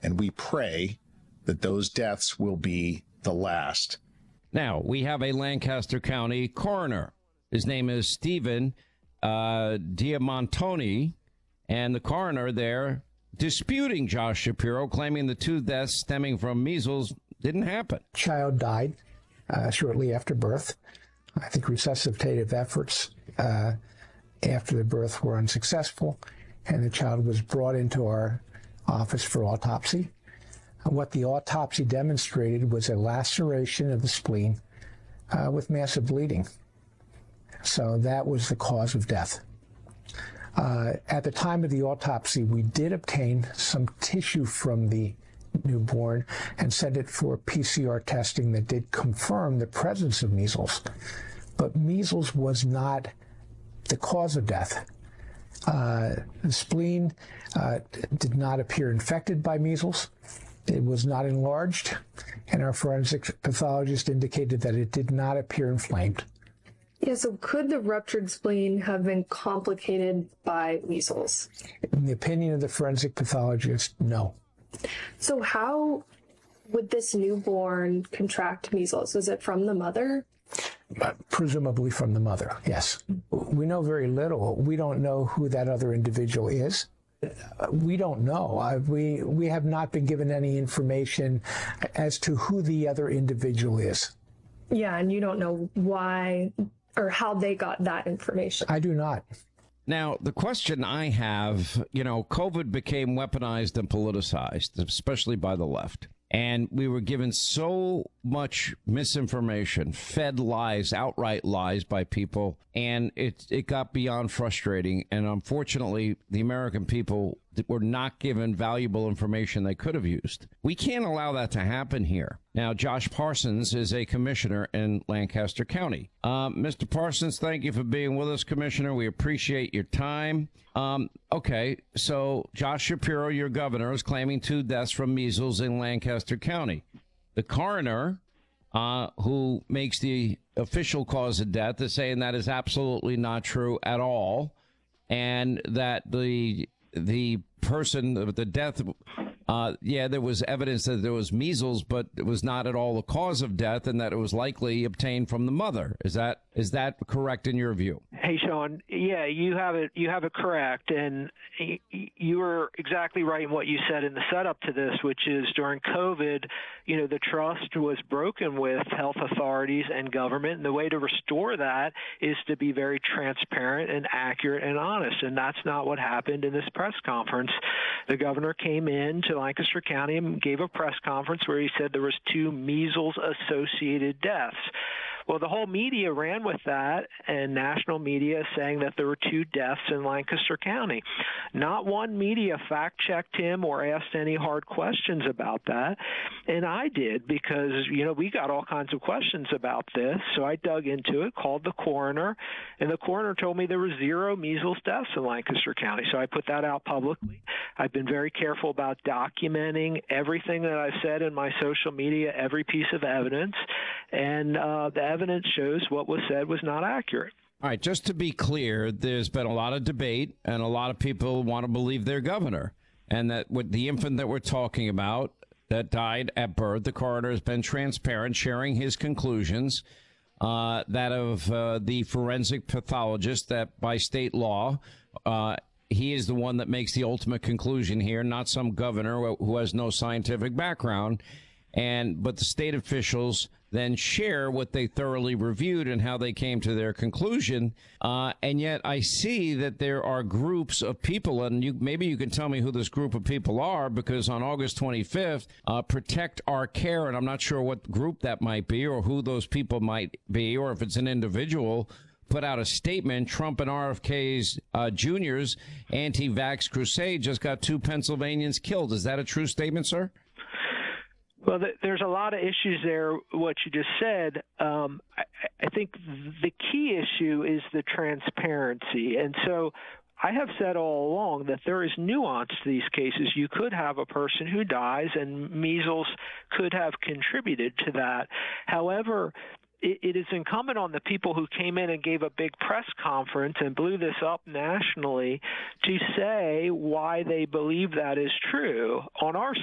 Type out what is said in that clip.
And we pray that those deaths will be the last. Now, we have a Lancaster County coroner. His name is Stephen Diamantoni, and the coroner there disputing Josh Shapiro, claiming the 2 deaths stemming from measles didn't happen. Child died shortly after birth. I think resuscitative efforts after the birth were unsuccessful, and the child was brought into our office for autopsy. What the autopsy demonstrated was a laceration of the spleen with massive bleeding. So that was the cause of death. At the time of the autopsy, we did obtain some tissue from the newborn and sent it for PCR testing that did confirm the presence of measles. But measles was not the cause of death. The spleen did not appear infected by measles. It was not enlarged, and our forensic pathologist indicated that it did not appear inflamed. Yeah, so could the ruptured spleen have been complicated by measles? In the opinion of the forensic pathologist, no. So how would this newborn contract measles? Was it from the mother? Presumably from the mother, yes. We know very little. We don't know who that other individual is. We don't know. We have not been given any information as to who the other individual is. Yeah, and you don't know why or how they got that information. I do not. Now, the question I have, COVID became weaponized and politicized, especially by the left. And we were given so much misinformation, fed lies, outright lies by people, and it got beyond frustrating. And unfortunately, the American people were not given valuable information they could have used. We can't allow that to happen here. Now, Josh Parsons is a commissioner in Lancaster County. Mr. Parsons, thank you for being with us, Commissioner. We appreciate your time. Okay, so Josh Shapiro, your governor, is claiming 2 deaths from measles in Lancaster County. The coroner, who makes the official cause of death, is saying that is absolutely not true at all, and that the person, the death, there was evidence that there was measles, but it was not at all the cause of death, and that it was likely obtained from the mother. Is that correct in your view? Hey, Sean. Yeah, you have it correct, and you were exactly right in what you said in the setup to this, which is during COVID, the trust was broken with health authorities and government, and the way to restore that is to be very transparent and accurate and honest, and that's not what happened in this press conference. The governor came in to Lancaster County and gave a press conference where he said there was 2 measles-associated deaths. Well, the whole media ran with that, and national media saying that there were 2 deaths in Lancaster County. Not one media fact-checked him or asked any hard questions about that, and I did because, we got all kinds of questions about this, so I dug into it, called the coroner, and the coroner told me there were 0 measles deaths in Lancaster County, so I put that out publicly. I've been very careful about documenting everything that I've said in my social media, every piece of evidence, and the evidence shows what was said was not accurate. All right, just to be clear, there's been a lot of debate, and a lot of people want to believe their governor, and that with the infant that we're talking about that died at birth, the coroner has been transparent, sharing his conclusions, that of the forensic pathologist, that by state law, he is the one that makes the ultimate conclusion here, not some governor who has no scientific background. But the state officials then share what they thoroughly reviewed and how they came to their conclusion. And yet I see that there are groups of people, and maybe you can tell me who this group of people are, because on August 25th, Protect Our Care, and I'm not sure what group that might be or who those people might be, or if it's an individual, put out a statement. Trump and RFK's Jr.'s anti-vax crusade just got 2 Pennsylvanians killed. Is that a true statement, sir? Well, there's a lot of issues there, what you just said. I think the key issue is the transparency. And so I have said all along that there is nuance to these cases. You could have a person who dies, and measles could have contributed to that. However, it is incumbent on the people who came in and gave a big press conference and blew this up nationally to say why they believe that is true. On our